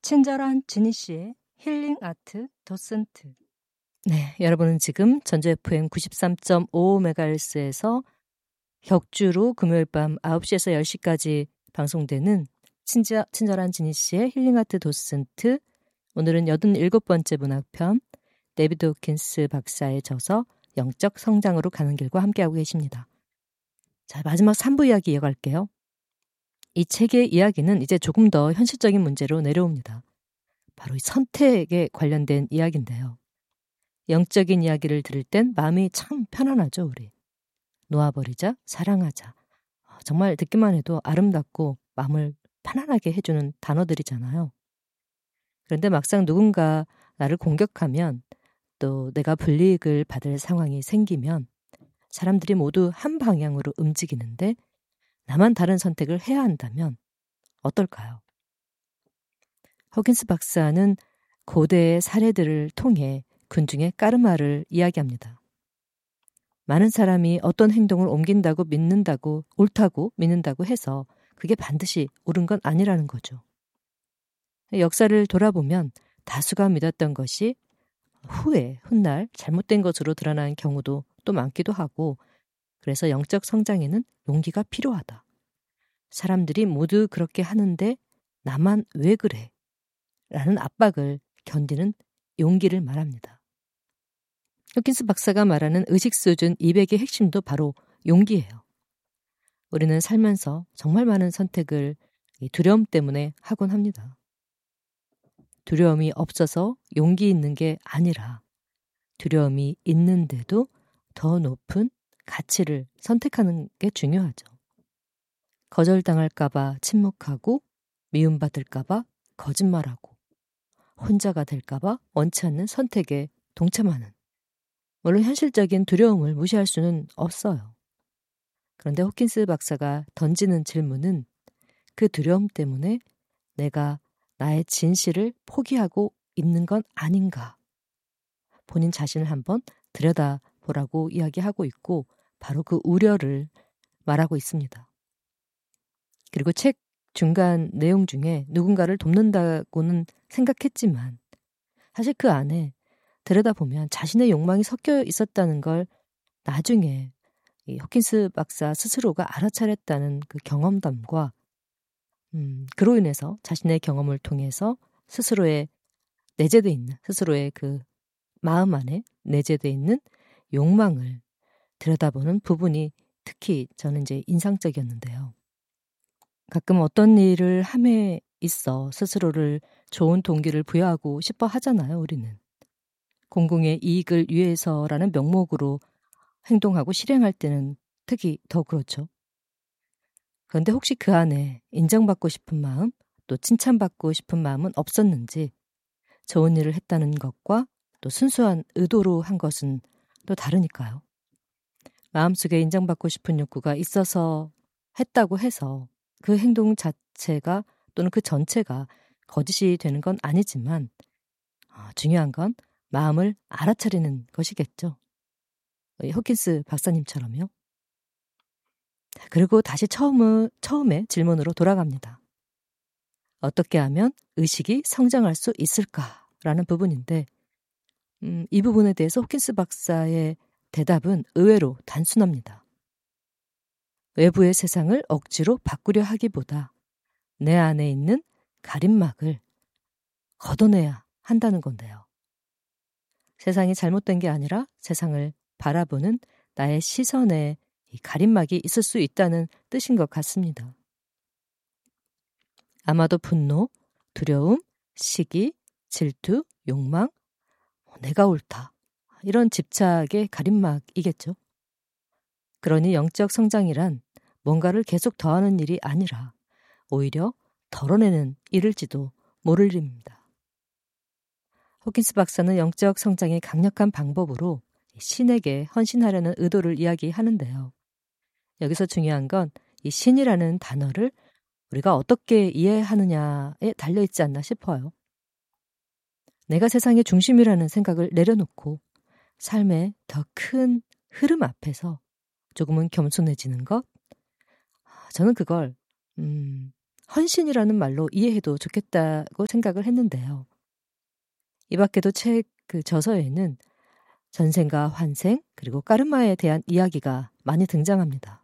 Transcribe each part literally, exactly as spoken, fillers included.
친절한 지니 씨의 힐링 아트 도슨트. 네, 여러분은 지금 전주 에프엠 구십삼 점 오 메가헤르츠에서 격주로 금요일 밤 아홉 시에서 열 시까지 방송되는 친절, 친절한 지니 씨의 힐링 아트 도슨트. 오늘은 여든일곱 번째 문학편 데이비드 호킨스 박사의 저서 영적 성장으로 가는 길과 함께하고 계십니다. 자, 마지막 삼 부 이야기 이어갈게요. 이 책의 이야기는 이제 조금 더 현실적인 문제로 내려옵니다. 바로 이 선택에 관련된 이야기인데요. 영적인 이야기를 들을 땐 마음이 참 편안하죠, 우리. 놓아버리자, 사랑하자. 정말 듣기만 해도 아름답고 마음을 편안하게 해주는 단어들이잖아요. 그런데 막상 누군가 나를 공격하면, 또 내가 불이익을 받을 상황이 생기면 사람들이 모두 한 방향으로 움직이는데 나만 다른 선택을 해야 한다면 어떨까요? 호킨스 박사는 고대의 사례들을 통해 군중의 까르마를 이야기합니다. 많은 사람이 어떤 행동을 옮긴다고 믿는다고, 옳다고 믿는다고 해서 그게 반드시 옳은 건 아니라는 거죠. 역사를 돌아보면 다수가 믿었던 것이 후에 훗날 잘못된 것으로 드러나는 경우도 또 많기도 하고, 그래서 영적 성장에는 용기가 필요하다. 사람들이 모두 그렇게 하는데 나만 왜 그래? 라는 압박을 견디는 용기를 말합니다. 호킨스 박사가 말하는 의식 수준 이백의 핵심도 바로 용기예요. 우리는 살면서 정말 많은 선택을 두려움 때문에 하곤 합니다. 두려움이 없어서 용기 있는 게 아니라 두려움이 있는데도 더 높은 가치를 선택하는 게 중요하죠. 거절당할까봐 침묵하고, 미움받을까봐 거짓말하고, 혼자가 될까봐 원치 않는 선택에 동참하는. 물론 현실적인 두려움을 무시할 수는 없어요. 그런데 호킨스 박사가 던지는 질문은 그 두려움 때문에 내가 나의 진실을 포기하고 있는 건 아닌가. 본인 자신을 한번 들여다보라고 이야기하고 있고, 바로 그 우려를 말하고 있습니다. 그리고 책 중간 내용 중에 누군가를 돕는다고는 생각했지만 사실 그 안에 들여다보면 자신의 욕망이 섞여 있었다는 걸 나중에 이 호킨스 박사 스스로가 알아차렸다는 그 경험담과 음, 그로 인해서 자신의 경험을 통해서 스스로의 내재되어 있는, 스스로의 그 마음 안에 내재되어 있는 욕망을 들여다보는 부분이 특히 저는 이제 인상적이었는데요. 가끔 어떤 일을 함에 있어 스스로를 좋은 동기를 부여하고 싶어 하잖아요, 우리는. 공공의 이익을 위해서라는 명목으로 행동하고 실행할 때는 특히 더 그렇죠. 그런데 혹시 그 안에 인정받고 싶은 마음, 또 칭찬받고 싶은 마음은 없었는지, 좋은 일을 했다는 것과 또 순수한 의도로 한 것은 또 다르니까요. 마음속에 인정받고 싶은 욕구가 있어서 했다고 해서 그 행동 자체가 또는 그 전체가 거짓이 되는 건 아니지만 어, 중요한 건 마음을 알아차리는 것이겠죠. 호킨스 박사님처럼요. 그리고 다시 처음, 처음에 질문으로 돌아갑니다. 어떻게 하면 의식이 성장할 수 있을까라는 부분인데 음, 이 부분에 대해서 호킨스 박사의 대답은 의외로 단순합니다. 외부의 세상을 억지로 바꾸려 하기보다 내 안에 있는 가림막을 걷어내야 한다는 건데요. 세상이 잘못된 게 아니라 세상을 바라보는 나의 시선에 이 가림막이 있을 수 있다는 뜻인 것 같습니다. 아마도 분노, 두려움, 시기, 질투, 욕망, 내가 옳다. 이런 집착의 가림막이겠죠. 그러니 영적 성장이란 뭔가를 계속 더하는 일이 아니라 오히려 덜어내는 일일지도 모를 일입니다. 호킨스 박사는 영적 성장의 강력한 방법으로 신에게 헌신하려는 의도를 이야기하는데요. 여기서 중요한 건 이 신이라는 단어를 우리가 어떻게 이해하느냐에 달려있지 않나 싶어요. 내가 세상의 중심이라는 생각을 내려놓고 삶의 더 큰 흐름 앞에서 조금은 겸손해지는 것, 저는 그걸 음, 헌신이라는 말로 이해해도 좋겠다고 생각을 했는데요. 이 밖에도 책 그 저서에는 전생과 환생 그리고 까르마에 대한 이야기가 많이 등장합니다.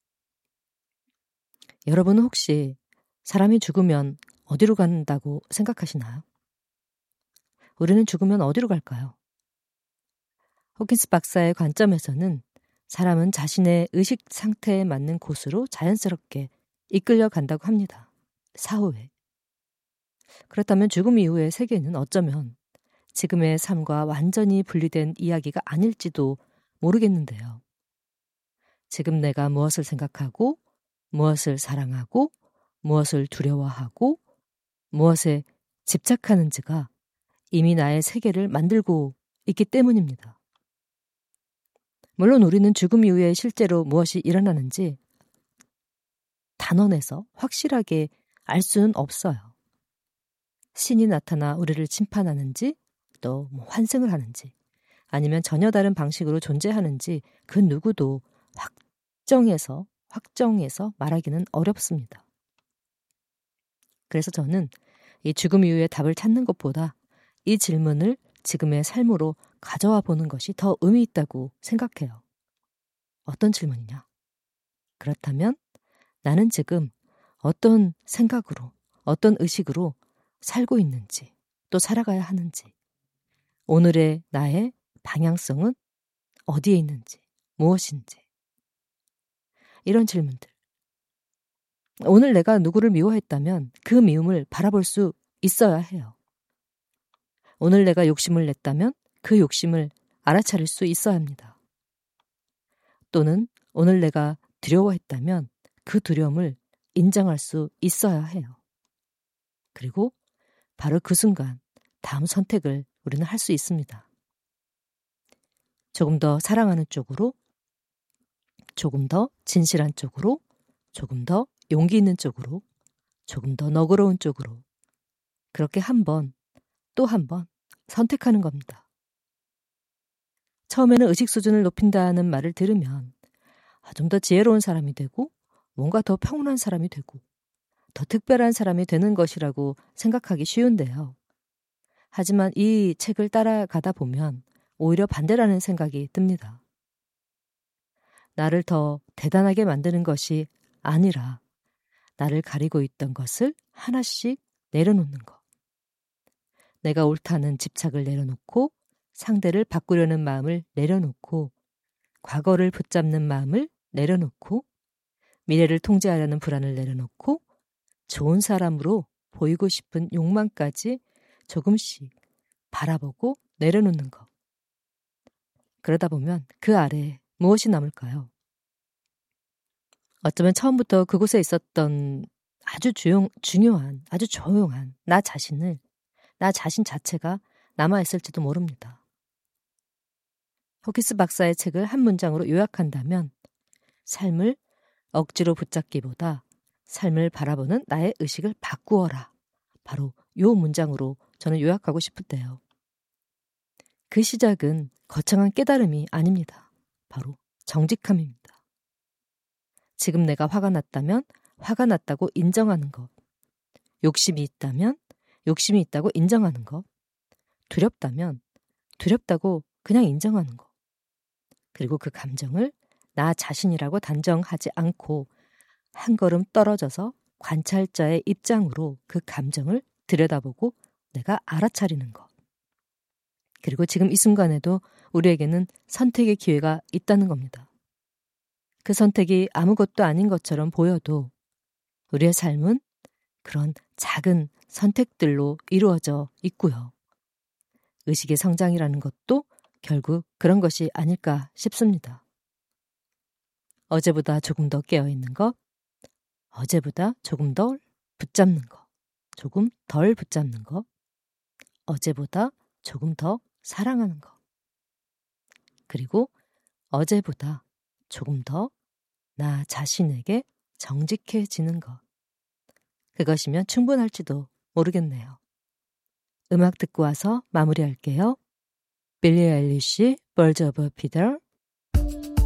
여러분은 혹시 사람이 죽으면 어디로 간다고 생각하시나요? 우리는 죽으면 어디로 갈까요? 호킨스 박사의 관점에서는 사람은 자신의 의식 상태에 맞는 곳으로 자연스럽게 이끌려 간다고 합니다. 사후에. 그렇다면 죽음 이후의 세계는 어쩌면 지금의 삶과 완전히 분리된 이야기가 아닐지도 모르겠는데요. 지금 내가 무엇을 생각하고 무엇을 사랑하고 무엇을 두려워하고 무엇에 집착하는지가 이미 나의 세계를 만들고 있기 때문입니다. 물론 우리는 죽음 이후에 실제로 무엇이 일어나는지 단언해서 확실하게 알 수는 없어요. 신이 나타나 우리를 심판하는지 또 뭐 환생을 하는지 아니면 전혀 다른 방식으로 존재하는지 그 누구도 확정해서 확정해서 말하기는 어렵습니다. 그래서 저는 이 죽음 이후의 답을 찾는 것보다 이 질문을 지금의 삶으로 가져와 보는 것이 더 의미 있다고 생각해요. 어떤 질문이냐? 그렇다면 나는 지금 어떤 생각으로, 어떤 의식으로 살고 있는지, 또 살아가야 하는지, 오늘의 나의 방향성은 어디에 있는지, 무엇인지. 이런 질문들. 오늘 내가 누구를 미워했다면 그 미움을 바라볼 수 있어야 해요. 오늘 내가 욕심을 냈다면 그 욕심을 알아차릴 수 있어야 합니다. 또는 오늘 내가 두려워했다면 그 두려움을 인정할 수 있어야 해요. 그리고 바로 그 순간 다음 선택을 우리는 할 수 있습니다. 조금 더 사랑하는 쪽으로, 조금 더 진실한 쪽으로, 조금 더 용기 있는 쪽으로, 조금 더 너그러운 쪽으로 그렇게 한 번, 또 한 번 선택하는 겁니다. 처음에는 의식 수준을 높인다는 말을 들으면 좀 더 지혜로운 사람이 되고 뭔가 더 평온한 사람이 되고 더 특별한 사람이 되는 것이라고 생각하기 쉬운데요. 하지만 이 책을 따라가다 보면 오히려 반대라는 생각이 듭니다. 나를 더 대단하게 만드는 것이 아니라 나를 가리고 있던 것을 하나씩 내려놓는 것. 내가 옳다는 집착을 내려놓고 상대를 바꾸려는 마음을 내려놓고 과거를 붙잡는 마음을 내려놓고 미래를 통제하려는 불안을 내려놓고 좋은 사람으로 보이고 싶은 욕망까지 조금씩 바라보고 내려놓는 것. 그러다 보면 그 아래에 무엇이 남을까요? 어쩌면 처음부터 그곳에 있었던 아주 주용, 중요한, 아주 조용한 나 자신을, 나 자신 자체가 남아있을지도 모릅니다. 호킨스 박사의 책을 한 문장으로 요약한다면 삶을 억지로 붙잡기보다 삶을 바라보는 나의 의식을 바꾸어라. 바로 이 문장으로 저는 요약하고 싶은데요. 그 시작은 거창한 깨달음이 아닙니다. 바로 정직함입니다. 지금 내가 화가 났다면 화가 났다고 인정하는 것. 욕심이 있다면 욕심이 있다고 인정하는 것. 두렵다면 두렵다고 그냥 인정하는 것. 그리고 그 감정을 나 자신이라고 단정하지 않고 한 걸음 떨어져서 관찰자의 입장으로 그 감정을 들여다보고 내가 알아차리는 것. 그리고 지금 이 순간에도 우리에게는 선택의 기회가 있다는 겁니다. 그 선택이 아무것도 아닌 것처럼 보여도 우리의 삶은 그런 작은 선택들로 이루어져 있고요. 의식의 성장이라는 것도 결국 그런 것이 아닐까 싶습니다. 어제보다 조금 더 깨어있는 것, 어제보다 조금 더 붙잡는 것, 조금 덜 붙잡는 것, 어제보다 조금 더 사랑하는 것, 그리고 어제보다 조금 더 나 자신에게 정직해지는 것. 그것이면 충분할지도 모르겠네요. 음악 듣고 와서 마무리할게요. 빌리 아일리시, Birds of a Feather,